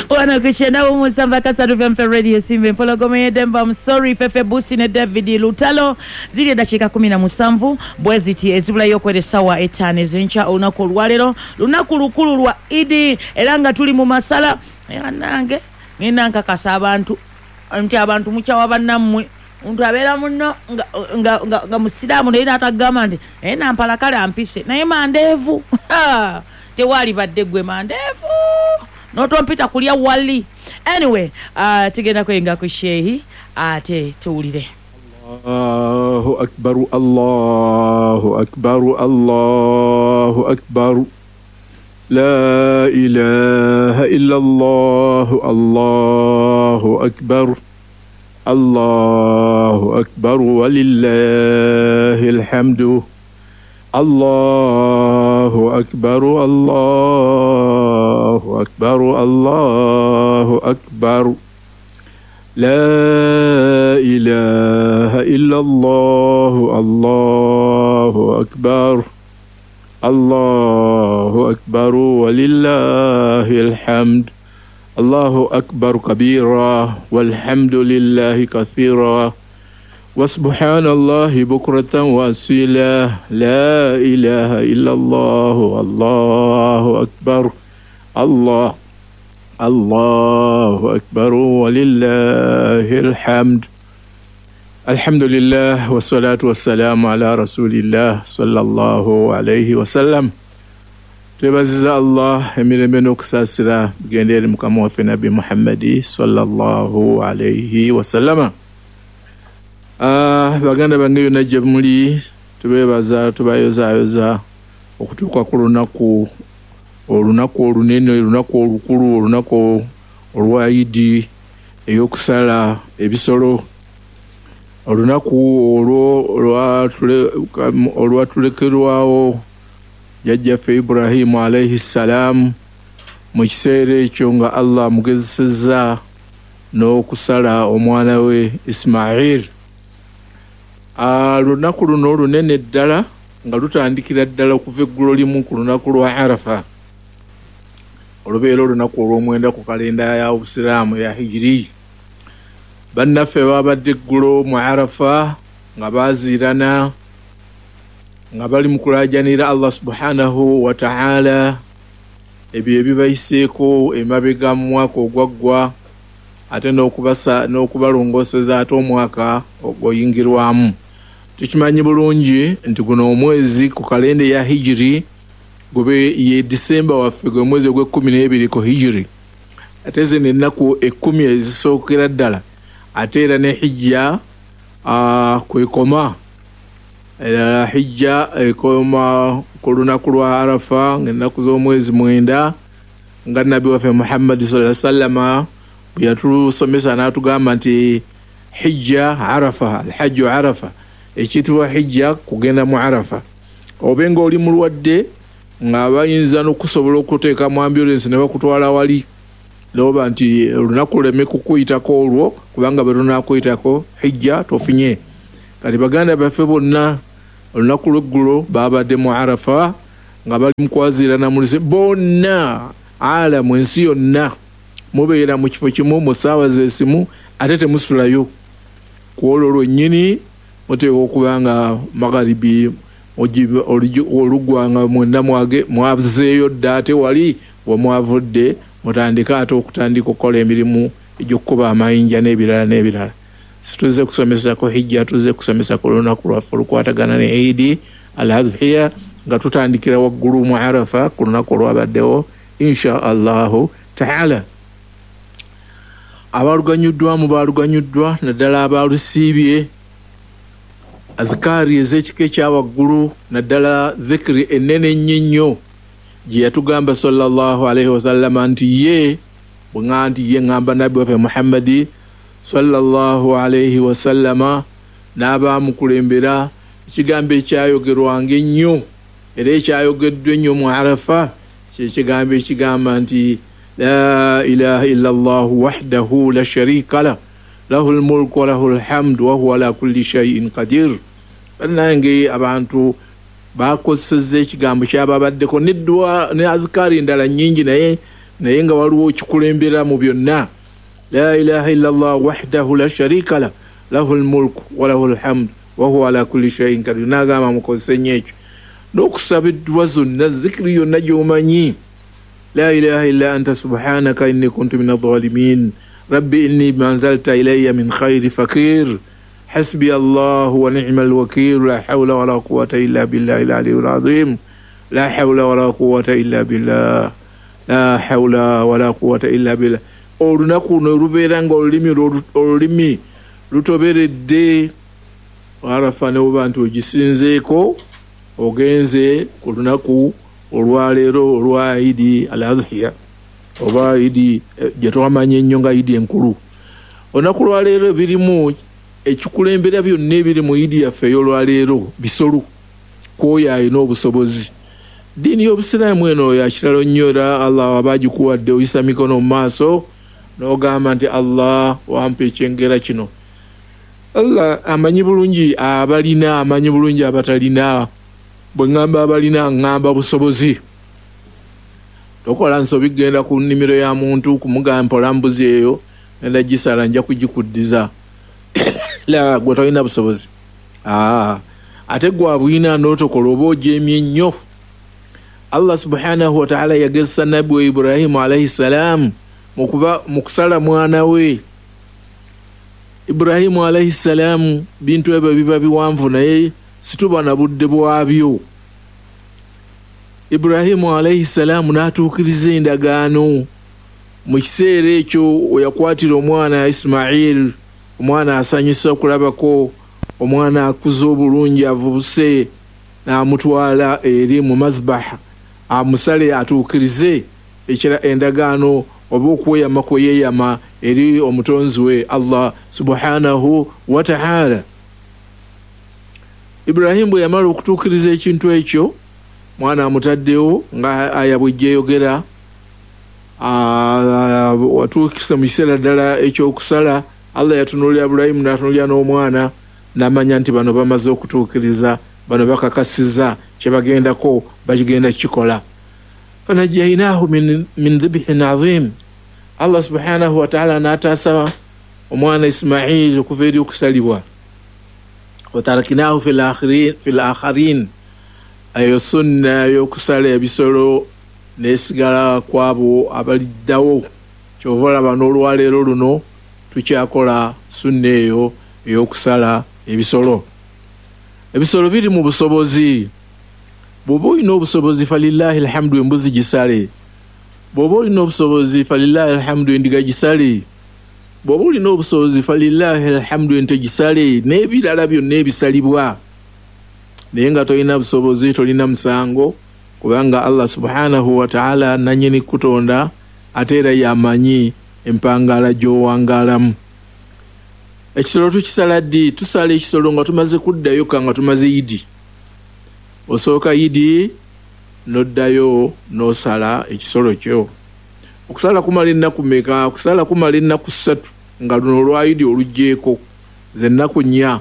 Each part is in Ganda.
wana kuchenda umusamba kasatu vya radio simbe mpologome yedemba msori fefe busi ne David Lutalo zili dakika 17 bweziti ezibula yokwere sawa etane zencha olunaku olwalero lunaku lukulu lwa Idi era nga tuli mu masala nange ngenda nkakasa abantu nti abantu muchawa bannammwe omuntu abeera munno nga musiraamu naye atagamba nti nampala kale ampise naye mandeevu tewali badde gwe mandeevu notompita kulya wali. Anyway, tugenda kwenga ku shehi ate tuwulire. Allahu akbar, Allahu akbar, Allahu akbar. La ilaha illa Allah, Allahu akbar. Allahu akbar walillahil hamdu. Allahu akbar, Allahu akbar, Allahu akbar. La ilaha illallah, Allahu akbar. Allahu akbar walillahil hamd. Allahu akbar kabira walhamdulillahi kathira. وسبحان الله بكرة وأصيلا. لا إله إلا الله. الله أكبر. الله أكبر ولله الحمد. الحمد لله والصلاة والسلام على رسول الله صلى الله عليه وسلم. تبزز الله أمير بنوك ساسرا بجندير مكامو في نبي محمد صلى الله عليه وسلم. Baganda bange yonna gye muli tubeebaza tubayoza okutuuka ku olunaku olunene, olunaku olukulu, olunaku olwa Idi ey'okusala ebisolo, olunaku olwatulekerwawo jjajjaffe Ibrahimu alayhi salaam mu kiseera ekyo nga Allah mugezesezza n'okusala omwana we Ismail. Lunaku luno lunene ddala nga lutandikira ddala okuva eggulo limu ku lunaku lwa Arafa, olubeera olunaku olw'omwenda ku kalenda ya Obusiraamu ya Hijiri. Bannaffe babadde eggulo mu Arafa nga baziirana nga bali mu kulaajanira Allah subhanahu wa ta'ala ebyo ebibayiseeko emabega mu mwaka ogwaggwa, ate n'okubalongooseza ate omwaka oguyingirwamu. Tukimanyi bulungi nti guno omwezi ku kalenda ya Hijiri gube ye Disemba waffe gwe mwezi ogw'12 ku Hijiri, ate zino ennaku 10 ezisookera ddala, ate era ne Hijja kwekoma. Hijja ekoma ku lunaku lwa Arafa ng'ennaku z'omwezi 9 nga Nabbi waffe Muhammad sallallahu alaihi wasallam bwe yatusomesa n'atugamba nti Hijja Arafa, alhajju Arafa, ekitibwa Hijja kugenda mu Arafa. Obenga oli mulwadde nga bayinza n'okusobola okuteeka mu ambulance ne bakutwala wali, loba nti olunaku leme kukuyitako olwo kubanga bwe lunaakuyitako Hijja tofinye. Kati baganda baffe bonna olunaku lw'eggulo babadde mu Arafa nga bali mu kwaziirana mu bonna alamu ensi yonna mubeera mu kifo kimu mu ssaawa z'esimu ate temusulayo. Ku olwo lwennyini muteeka okuba nga magharibi olugwanga mwenda mwazeeyo dda, ate wali we mwavudde mutandika ate okutandika okukola emirimu egy'okukuba amayinja n'ebirala. Situze kusomesa ko Hijja, tuze kusomesa ku lunaku lwaffe olukwatagana ne Idi al-Adhiya nga tutandikira waggulu mu Arafa ku lunaku olwabaddewo insha Allahu ta'ala. Abaluganyuddwa naddala abalusiibye azikari ez'ekika ekya waggulu, naddala dhikri ennene ennyo gye yatugamba sallallahu alaihi wasallam nti ye ngamba Nabbi waffe Muhammadi sallallahu alaihi wasallama n'abaamukulembera ekigambo ekyayogerwanga ennyo era ekyayogeddwa ennyo mu Arafa kyekigambo ekigamba nti la ilaha illa Allah wahdahu la sharika lah lahul mulku wa lahul hamdu wa huwa ala kulli shay'in qadir. Nange abantu bakozesezza ekigambo kyababaddeko ne azikari endala nnyingi, naye naye nga waliwo kikulembera mu byonna. La ilaha illallah wahdahu la sharika la lahu almulku wa lahu alhamd wa huwa ala kulli shay'in qadir. N'agamba mukozese nnyo ekyo n'okusaba eddwa zonna zikiri yonna gy'omanyi. La ilaha illa anta subhanaka inni kuntu min adh-dhalimin rabbi inni manzalta ilayya min khayri fakir hasbi Allah wa ni'mal wakil la hawla wa la quwwata illa billahi al-aliyyil azim la hawla wa la quwwata illa billah la hawla wa la quwwata illa billah. Olunaku no lubeera nga olulimi lutoberedde Arafa ne oba nti ogisinzeeko ogenze ku lunaku olwaleero olwa Idi al-Adhiya oba Idi gye twamanya ennyo nga Idi enkulu. Olunaku lwaleero birimu ekikulembera byonna ebiri mu Idi yaffe ey'olwaleero bisolo kwoyo alina obusobozi. Ddiini y'Obusiraamu eno ya kitalo nnyo era Allah aba agikuwadde oyisa mikono mu maaso n'ogamba nti Allah wampa ekyengera kino. Allah amanyi bulungi abalina, amanyi bulungi abatalina. Bwe ngamba abalina ngamba busobozi. Tokola nsobi genda ku nnimiro ya muntu kumugamba mpola mbuzi eyo nenda gisala nja kugikuddiza. La gwe tolina busobozi. Ate gwe abwina n'otokola oba ojeemye nnyo. Allah subhanahu wa ta'ala yagezesa nabbi wa Ibrahimu alayhi salam mu kusala mwana we. Ibrahimu alayhi salam bintu ebyo biba biwanvu naye situba na budde bwabyo. Ibrahimu alayhi salam n'atuukiriza endagaano mu kiseera ekyo we yakwatira omwana Ismail, omwana asanyusa okulabako, omwana akuza obulungi avubuse n'amutwala eri mu mazbaha amusale atuukirize ekira endagaano oba okweyama kwe yeeyama eri omutonzi we Allah subhanahu wa ta'ala. Ibrahimu bwe yamala okutuukiriza ekintu ekyo mwana amutaddewo nga aya bw'ejja eyogera watuukisa mu kiseera ddala ekyokusala Allah yatunuulira Ibrahimu n'atunuulira n'omwana n'amanya nti bano bamaze okutuukiriza, bano bakakasiza kye bagendako bakigenda kikola. Fanajjaynaahu min dhibhin azim. Allah subhanahu wa ta'ala n'ataasa omwana Ismail okuva eri okusalibwa. Watarakinahu fil akharin. Ayo sunna y'okusala ebisolo n'esigala kwabo abaliddawo. Kyova olaba n'olwaleero luno tukyakola sunna eyo ey'okusala ebisolo. Ebisolo biri mu busobozi. Bw'oba olina obusobozi falillahi alhamdu embuzi gisale. Bw'oba olina obusobozi falillahi alhamdu endiga gisale. Bw'oba olina obusobozi falillahi alhamdu ente gisale n'ebirala byonna ebisalibwa. Naye nga tolina busobozi tolina musango kubanga Allah subhanahu wa ta'ala nannyini kutonda ate era yamanyi empangala gy'owangaalamu. Ekisolo tukisala ddi? Tusala ekisolo nga tumaze kuddayo nga tumaze Idi. Osooka Idi n'oddayo n'osala ekisolo kyo. Okusala kumala ennaku mmeka? Okusala kumala ennaku 3 nga luno olwa Idi olugjeeko z'ennaku 4.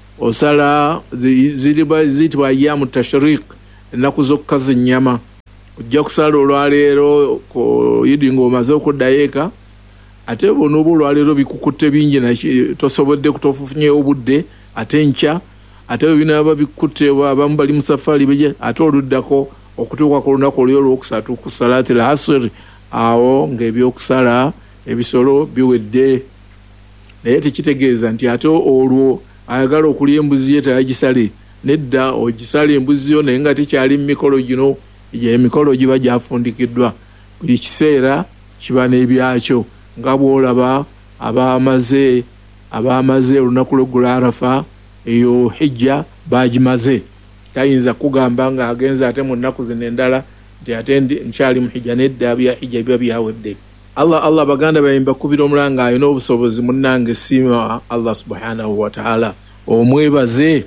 Osala ziyitibwa ayyamu tashriq, ennaku zokka z'ennyama. Ojja kusala olwaleero Idi ng'omaze okuddayo eka. Ate bonoba olwaleero bikukutte bingi tosobodde kutofunyeewo budde ate nkya ate binaaba bikutte abamu bali mu safari ate oluddako okutuuka ku lunaku olyo olwokusatu ku salaati al-asr awo ng'ebyokusala ebisolo biwedde. Naye tekitegeeza nti ate olwo ayagala okulya embuzi ye tayagisale. Nedda ogisala embuzi yo naye nga tekyali mu mikolo gino. Emikolo giba gyafundikiddwa. Buli kiseera kiba n'ebyakyo. Nga bw'olaba abamaze olunaku lw'eggulu Arafa eyo hijja bagimaze. Tayinza kugamba nga agenza ate mu nnaku zino endala nti ate nkyali mu hijja. Nedda bya hijja biba byawedde. Allah baganda bayimba kubira omulanga ayina obusobozi munnange siima Allah subhanahu wa ta'ala. Omwebaze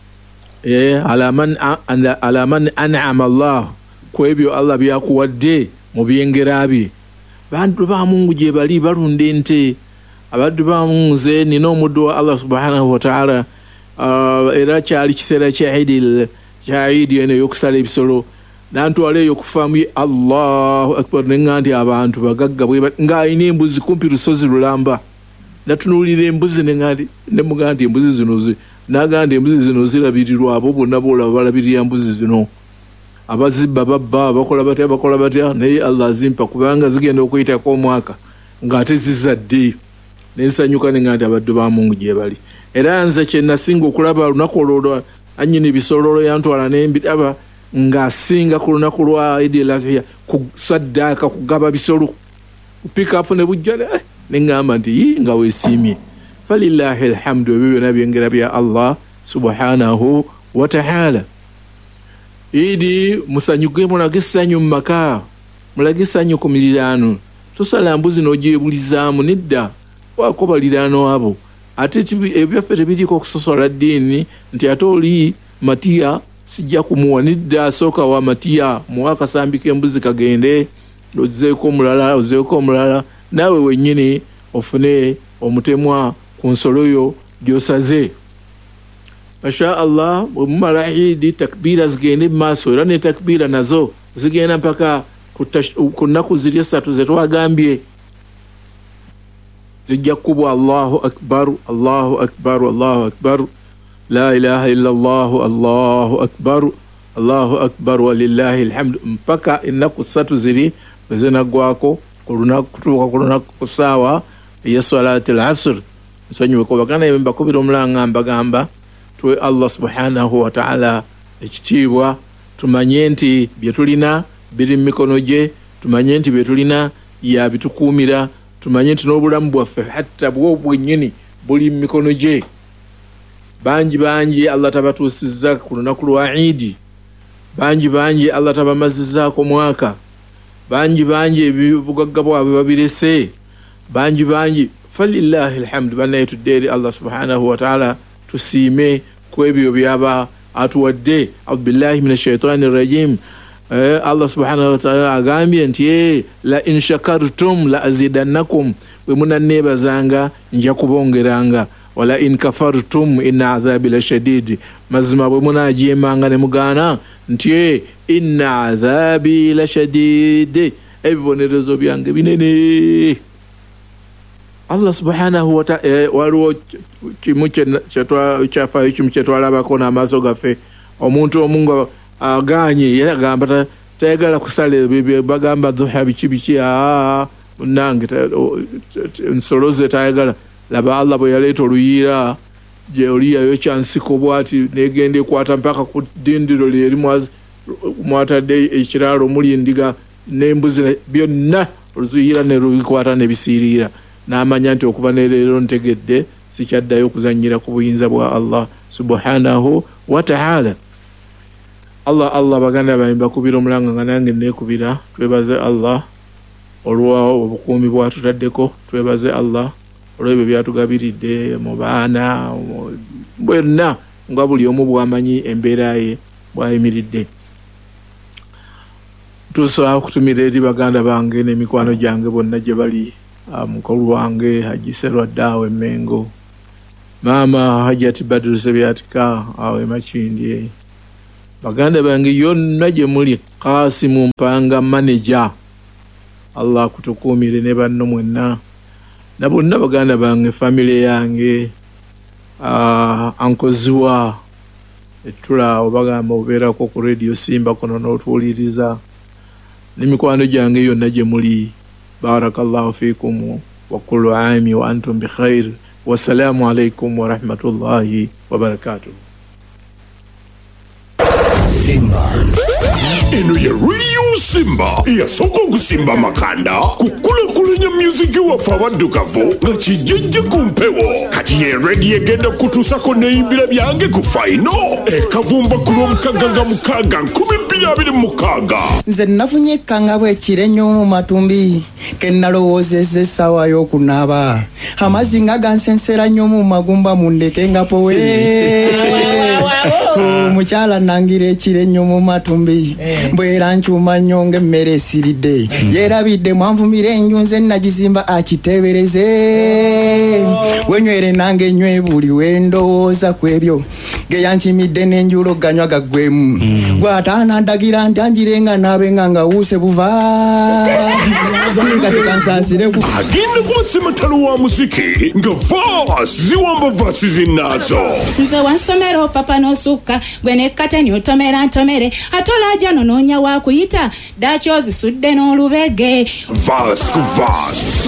ala man an'ama Allah ku ebyo Allah byakuwadde mu byengera bye. Bantu ba Mungu gye bali balunda ente. Abaddu ba Mungu nze nina omuddu wa Allah subhanahu wa ta'ala era kyali kiseera kya Idi eno y'okusala ebisolo. nantwala eyo ku faamu ye. Allahu akbar. Neŋŋa nti abantu bagagga bwe ng'ayina embuzi kumpi lusozi Lulamba. Natunuulira embuzi nemugaa nti embuzi zino nagaa nti embuzi zino zirabirirwa abo bonna boolaba balabirira mbuzi zino. Abazibba babba bakola batya naye Allah azimpa kubanga zigenda okuyitako omwaka ng'ate zizadde. Nensanyuka neŋŋa nti abaddu ba Mungu gye bali. Era nze kye nasinga okulaba lunaku olwo annyini bisololo yantwala n'embiraba ng'asinga ku lunaku lwa Eid al-Adha ku saddaaka kugaba bisolo pikapu ne bujja neŋŋamba nti nga weesiimye. Falillahi alhamdu. Ebyo byonna byengera bya Allah subhanahu wa ta'ala. Idi musanyuke, mulage essanyu mu maka, mulage essanyu ku miriraano. Tosala mbuzi n'ogyebulizaamu nedda, waako baliraano abo. Ate ebyaffe tebiriiko okusosola ddiini nti ate oli Matiya sijja kumuwa nedda. Asooka wa Matiya muwa akasambi k'embuzi kagende ozeeko omulala naawe wennyini ofune omutemwa ku nsolo yo gy'osaze. Masha Allah, bwe mumala Eid takbiira zigende mu maaso, era ne takbiira nazo zigenda mpaka ku nnaku ziri 3 ze twagambye. Zijja kubwa Allahu akbar, Allahu akbar, Allahu akbar, la ilaha illa Allah, Allahu akbar, Allahu akbar walillahi alhamdu, mpaka ennaku 3 ziri bwe zinaggwako ku lunaku ku ssaawa eya salaati al-asr. Nsonyiwe ko baganda mbakubira omulanga mbagamba tuwe Allah subhanahu wa ta'ala ekitiibwa, tumanye nti bye tulina biri mu mikono gye, tumanye nti bye tulina yabitukuumira, tumanye nti n'obulamu bwaffe hatta bwo bwennyini buli mu mikono gye. Bangi Allah tabatuusizza ku lunaku lwa Eid, bangi Allah tabamazizzaako mwaka, bangi ebibugagga bwabwe babirese, bangi falillahi alhamdu. Bannaye tudde eri Allah subhanahu wa ta'ala tusiime ku ebyo byaba atuwadde. A'udhu billahi minash shaitani rrajim. Allah subhanahu wa ta'ala agambye nti la in shakartum la azidannakum, bwe munanneebazanga nja kubongeranga, wala in kafartum inna adhabi la shadid, mazima bwe munajeemanga ne mugaana nti inna adhabi la shadid, ebibonerezo byange binene. Allah subhanahu wa ta'ala waliwo kimu kyafaayo kimu kyetwalabako n'amaaso gaffe. Omuntu omu aganye yagamba tayagala kusala bagamba duha biki nange nsolo ze tayagala. Laba Allah bwe yaleeta oluyiira gye oliyayo kyansiko bwati negenda ekwata mpaka ku ddindiro lyeri mwatadde ekiraalo omuli endiga n'embuzi byonna oluyiira ne lubikwata ne bisiiriira. N'amanya nti okuva n'eleero ntegedde sikyaddayo okuzannyira ku buyinza bwa Allah subhanahu wa ta'ala. Allah baganda bange bakubira omulanga nga nange neekubira. Twebaze Allah olwa obukuumi bwatutaddeko, twebaze Allah olw'ebyo byatugabiridde mu baana bwenna nga buli omu bwamanyi embeera ye bwayimiridde. Tusobola kutumira eri baganda bange n'emikwano gyange bonna gye bali, mukulu wange Haji Serwadda awe Mengo, Mama Hajati Badru Sebyatika awe Makindye, baganda bange yonna gye muli, Kasimu Mpanga manager, Allah kutukuumire ne banno mwenna, na bonna baganda bange family yange, Ankoziwa etula obagamba obeerako ku Radio Simba kono n'otuwuliriza, n'emikwano gyange yonna gye muli, barakallahu fikum wa kullu aami wa antum bi khair, wassalamu alaikum wa rahmatullahi wa barakatuh. Simba eno ye Radio Simba yasooka okusimba makanda kukulakulanya musiki waffe abaddugavu nga kijejje ku mpewo. Kati ye ready egenda kutuusako n'eyimbira byange ku faino ekavumba ku lw'omukaaga nga mukaaga 2026. Nze nafunye ekkanga bw'ekiro ennyo mu matumbi ke nalowoozezza essaawa y'okunaaba, amazzi nga gansensera nnyo mu magumba mundeke nga powe. Omukyala nangira ekiro ennyo mu matumbi mbwera nkyuma nnyo ng'emmere esiridde, yeerabidde mwanvumira enju nze nagizimba akiteebereze, wenywere nange nywe buli we ndowooza ku ebyo geyanchimidde n'enjulo ganywa gaggwemu gwataana ndagira nti anjirenga nabenga nga wuuse buva katekansaasireku agenda kubasematalo wa muziki nga vaasi ziwamba vaasi zinnazo nze wansomero papa n'osukka gwe nekkateni otomera ntomere ate olaaja nonoonya wakuyita daki ozisudde n'olubege vaasi ku vaasi